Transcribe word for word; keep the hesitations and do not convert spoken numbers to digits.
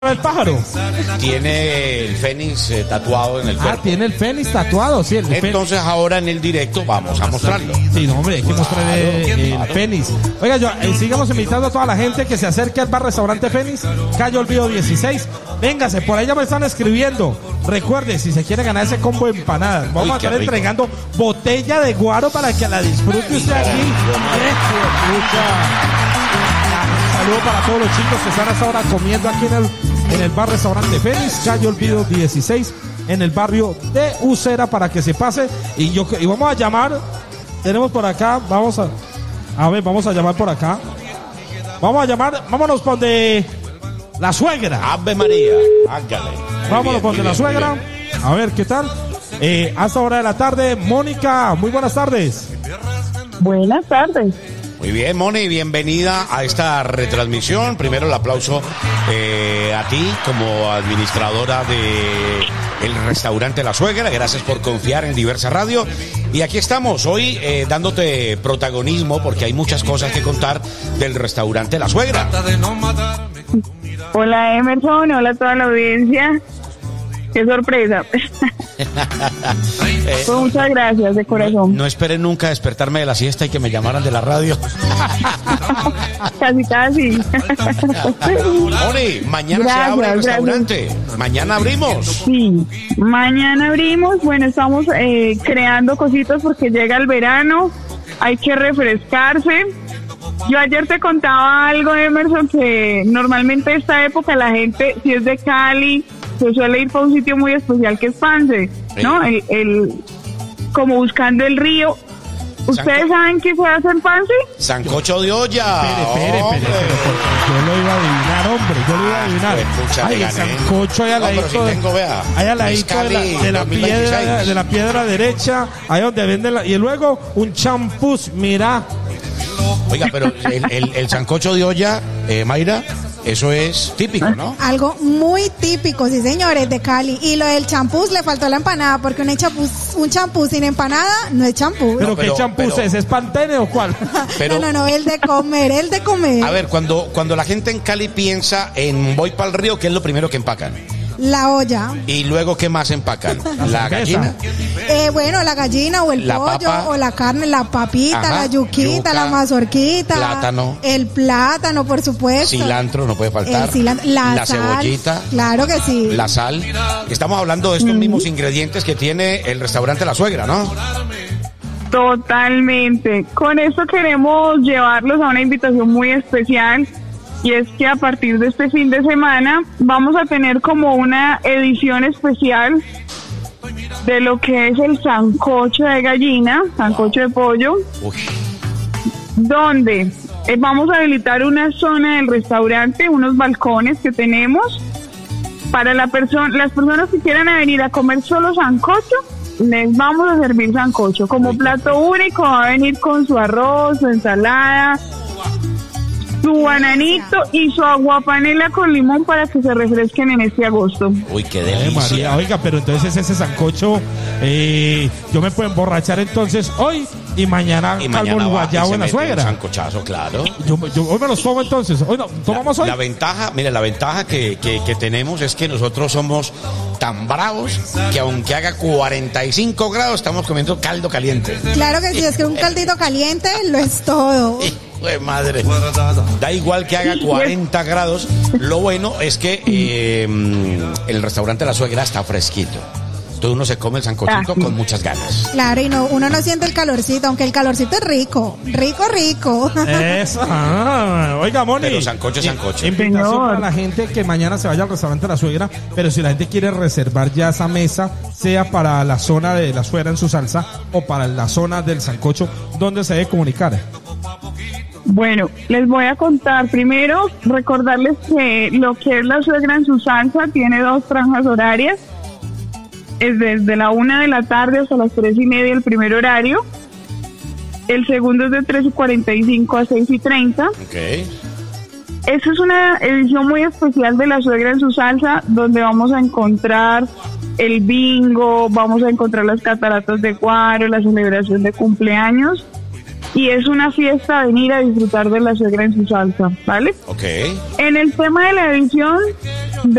el pájaro? Tiene el fénix eh, tatuado en el cuerpo. Ah, tiene el fénix tatuado, sí. El Entonces fénix. ahora en el directo vamos a mostrarlo. Sí, no, hombre, hay que mostrar el, el claro. fénix. Oiga, yo, eh, sigamos invitando a toda la gente que se acerque al bar restaurante Fénix, calle Olvido dieciséis. Véngase, por ahí ya me están escribiendo. Recuerde, si se quiere ganar ese combo de empanadas, vamos Uy, a estar rico. entregando botella de guaro para que la disfrute usted aquí. Saludo para todos los chicos que están hasta ahora comiendo aquí en el, en el bar restaurante Fénix, calle Olvido dieciséis, en el barrio de Ucera, para que se pase. Y yo y vamos a llamar, tenemos por acá, vamos a, a ver, vamos a llamar por acá. Vamos a llamar, vámonos por de la suegra. Ave María, hágale. Muy Vámonos bien, por muy de la bien, muy suegra. bien. A ver qué tal. Eh, hasta hora de la tarde, Mónica, muy buenas tardes. Buenas tardes. Muy bien, Moni, bienvenida a esta retransmisión. Primero el aplauso eh, a ti como administradora de el restaurante La Suegra. Gracias por confiar en Diversa Radio. Y aquí estamos hoy eh, dándote protagonismo porque hay muchas cosas que contar del restaurante La Suegra. Hola Emerson, hola a toda la audiencia. Qué sorpresa. Eh, Pues muchas gracias de no, corazón. no esperen nunca despertarme de la siesta y que me llamaran de la radio. Casi, casi. Moni, mañana Gracias, se abre el gracias. restaurante. Mañana abrimos. Sí, mañana abrimos. Bueno, estamos eh, creando cositas porque llega el verano. Hay que refrescarse. Yo ayer te contaba algo, Emerson, que normalmente esta época la gente, si es de Cali, se suele ir para un sitio muy especial que es Pance, ¿no? El, el, como buscando el río. ¿Ustedes Sanco- saben qué se hace en Pance? Sancocho de olla. Espere, espere, espere, Hombre. espere, porque yo lo iba a adivinar, hombre, yo lo iba a adivinar. Ah, pucha, Ay, le el gané. sancocho ahí al No, pero ladito, sí tengo, vea, ahí al ladito de la, Mezcali de la dos mil veintiséis. piedra, de la piedra derecha, ahí donde venden la, y luego un champús, mira. Oiga, pero el, el, el sancocho de olla, eh, Mayra, eso es típico, ¿no? Algo muy típico, sí señores, de Cali. Y lo del champús le faltó la empanada, porque un champús, un champús sin empanada no es champús. Pero, No, pero- ¿qué champús pero- es? ¿Es Pantene o cuál? Pero, no, no, no, el de comer, el de comer. a ver, cuando, cuando la gente en Cali piensa en voy para el río, ¿qué es lo primero que empacan? La olla. Y luego, ¿qué más empacan? La cerveza. gallina. Eh, bueno, la gallina o el La pollo papa. o la carne, la papita, Ajá, la yuquita, yuca, la mazorquita. plátano. El plátano, por supuesto. Cilantro, no puede faltar. El cilantro, la, la sal, cebollita. Claro que sí. La sal. Estamos hablando de estos mismos ingredientes que tiene el restaurante La Suegra, ¿no? Totalmente. Con esto queremos llevarlos a una invitación muy especial, y es que a partir de este fin de semana vamos a tener como una edición especial de lo que es el sancocho de gallina, sancocho de pollo, Uy, donde eh, vamos a habilitar una zona del restaurante, unos balcones que tenemos para la persona, las personas que quieran venir a comer solo sancocho. Les vamos a servir sancocho como plato único. Va a venir con su arroz, su ensalada, su bananito y su aguapanela con limón para que se refresquen en este agosto. uy, qué Ay, delicia. María, oiga, pero entonces ese sancocho, eh, yo me puedo emborrachar entonces hoy y mañana, Y calmo mañana el va y guayabo se en la mete un suegra. sancochazo, claro. Yo, yo hoy me los tomo entonces. Hoy no, tomamos la, hoy. la ventaja, mire, la ventaja que, que, que tenemos es que nosotros somos tan bravos que aunque haga cuarenta y cinco grados estamos comiendo caldo caliente. Claro que sí, es que un caldito caliente lo es todo. Hijo de madre. Da igual que haga cuarenta grados. Lo bueno es que eh, el restaurante La Suegra está fresquito. Entonces uno se come el sancochito Ah, sí. con muchas ganas. Claro, y no, uno no siente el calorcito, aunque el calorcito es rico, rico, rico. Eso. Ah, oiga, Moni. Pero sancocho es sancocho. Invitación Señor. para la gente que mañana se vaya al restaurante La Suegra, pero si la gente quiere reservar ya esa mesa, sea para la zona de La Suegra en su salsa o para la zona del sancocho, ¿dónde se debe comunicar? Bueno, les voy a contar primero, recordarles que lo que es La Suegra en su salsa tiene dos franjas horarias. Es desde la una de la tarde hasta las tres y media el primer horario. El segundo es de tres y cuarenta y cinco a seis y treinta. Ok. Esta es una edición muy especial de La Suegra en su salsa, donde vamos a encontrar el bingo, vamos a encontrar las cataratas de Guaro, la celebración de cumpleaños. y es una fiesta venir a disfrutar de la suegra en su salsa, ¿vale? Ok. En el tema de la edición